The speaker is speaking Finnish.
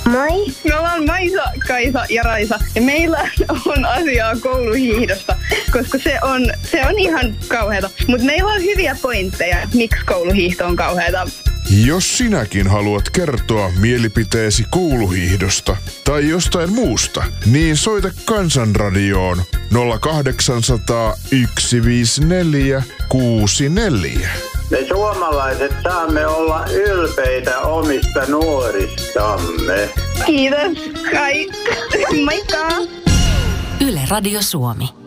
Moi. Me ollaan Maisa, Kaisa ja Raisa ja meillä on asiaa kouluhiihdosta, koska se on ihan kauheata. Mutta meillä on hyviä pointteja, miksi kouluhiihto on kauheata. Jos sinäkin haluat kertoa mielipiteesi kouluhiihdosta tai jostain muusta, niin soita Kansanradioon 0800 154 64. Me suomalaiset saamme olla ylpeitä omista nuoristamme. Kiitos. Kai. Moikka. Yle Radio Suomi.